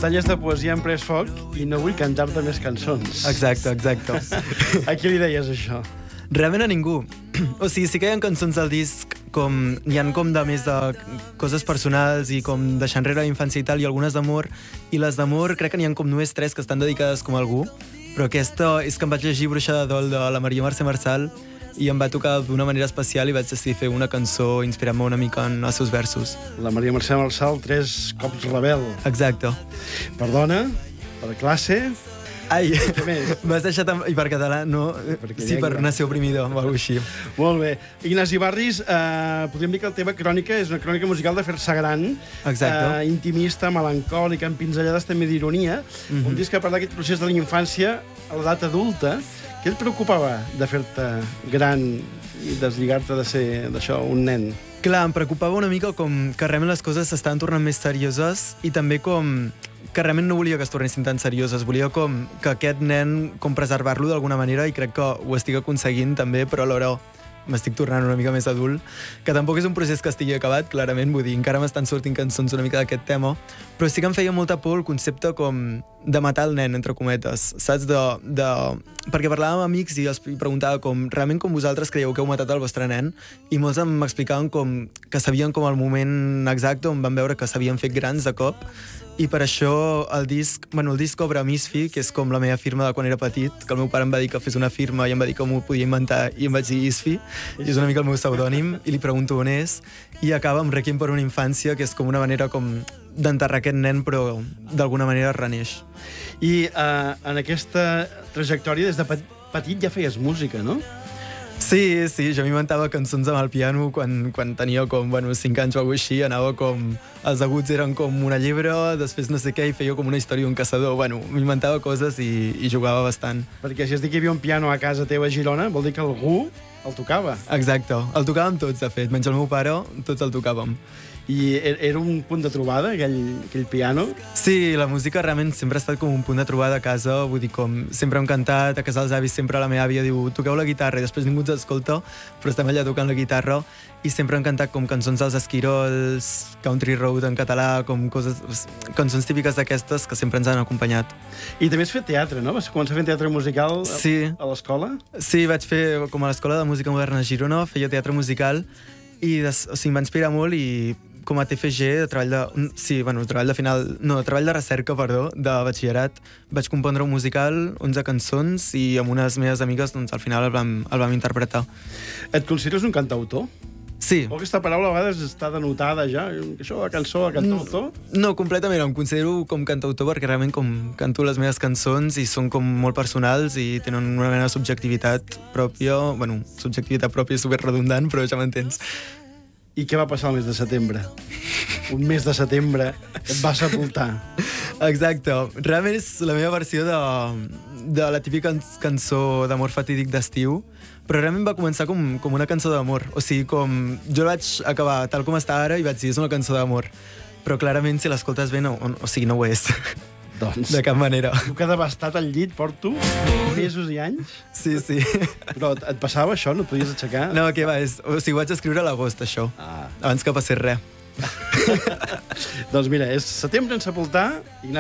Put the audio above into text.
muntanyes de poesia han pres foc i no vull cantar-te més cançons. Exacte, exacte. A qui li deies això? Realment a ningú. O sigui, sí que hi ha cançons del disc com... Hi ha com de més de coses personals i com deixar enrere la infància i tal, i algunes d'amor. I les d'amor crec que n'hi ha com només 3 que estan dedicades com a algú. Però aquesta és que em vaig llegir Bruixa de Dol de la Maria Mercè Marçal i em va tocar d'una manera especial i vaig decidir fer una cançó inspirant-me una mica en els seus versos. La Maria Mercè Marçal, 3 cops rebel. Exacte. Perdona, per classe... Ai, m'has deixat... I per català, no? Sí, per nació oprimidor, o alguna cosa així. Molt bé. Ignasi Barris, podríem dir que la teva crònica és una crònica musical de fer-se gran. Exacte. Intimista, melancòlica, amb pinzellades també d'ironia. Un disc que parla d'aquest procés de la infància a l'edat adulta. Què et preocupava de fer-te gran i deslligar-te de ser, d'això, un nen? Clar, em preocupava una mica com que realment les coses s'estaven tornant més serioses i també com que realment no volia que es tornessin tan serioses. Volia com que aquest nen com preservar-lo d'alguna manera i crec que ho estic aconseguint també, però alhora m'estic tornant una mica més adult, que tampoc és un procés que estigui acabat, clarament, vull dir, encara m'estan sortint cançons una mica d'aquest tema, però sí que em feia molta por el concepte com de matar el nen, entre cometes, saps? Perquè parlàvem amb amics i els preguntava com, realment com vosaltres creieu que heu matat el vostre nen? I molts m'explicaven com que sabien com el moment exacte on van veure que s'havien fet grans de cop, i per això el disc obre Misfi, que és com la meva firma de quan era petit, que el meu pare em va dir que fes una firma i em va dir que m'ho podia inventar i em vaig dir Isfi, i és una mica el meu pseudònim, i li pregunto on és, i acaba amb Requiem per una infància, que és com una manera com d'enterrar aquest nen, però d'alguna manera reneix. I en aquesta trajectòria, des de petit ja feies música, no? Sí, jo m'inventava cançons amb el piano quan tenia com, 5 anys o alguna cosa així, anava com... Els aguts eren com una llebre, després no sé què, i feia com una història d'un caçador. M'inventava coses i jugava bastant. Perquè si has dit que hi havia un piano a casa teva a Girona, vol dir que algú el tocava. Exacte. El tocàvem tots, de fet. Menys el meu pare, tots el tocàvem. I era un punt de trobada, aquell piano? Sí, la música realment sempre ha estat com un punt de trobada a casa, vull dir, com sempre hem cantat, a casa dels avis sempre la meva àvia diu toqueu la guitarra i després ningú ens escolta, però estem allà tocant la guitarra i sempre hem cantat com cançons dels Esquirols, Country Road en català, com cançons típiques d'aquestes que sempre ens han acompanyat. I també has fet teatre, no? Vas començar fent teatre musical a l'escola? Sí, vaig fer com a l'Escola de Música Moderna a Girona, feia teatre musical i em va inspirar molt i com a TFG, treball de recerca, de batxillerat, vaig compondre un musical, 11 cançons, i amb unes meves amigues, doncs, al final el vam interpretar. Et consideres un cantautor? Sí. O aquesta paraula a vegades està denotada ja, això de cançó, de cantautor? No, completament, em considero com cantautor perquè realment com canto les meves cançons i són com molt personals i tenen una mena de subjectivitat pròpia, subjectivitat pròpia és superredundant, però ja m'entens. I què va passar el mes de setembre? Un mes de setembre que et va sepultar. Exacte. Realment és la meva versió de la típica cançó d'amor fatídic d'estiu, però realment va començar com una cançó d'amor. O sigui, com jo vaig acabar tal com està ara i vaig dir, és una cançó d'amor. Però clarament, si l'escoltes bé, no ho és. Doncs, de cap manera. Tu que devastat al llit porto mesos i anys. Sí. Però et passava això? No et podies aixecar? No, què va? O sigui, ho vaig escriure a l'agost, això. Abans que passés res. Doncs mira, és Setembre en sepultar,